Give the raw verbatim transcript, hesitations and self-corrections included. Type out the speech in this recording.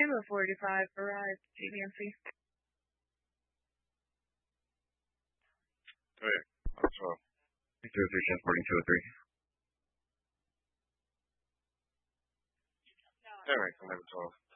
Kilo forty-five, arrived, G B M C. Hey, that's well. zero three transporting two oh three. Alright, eleven twelve.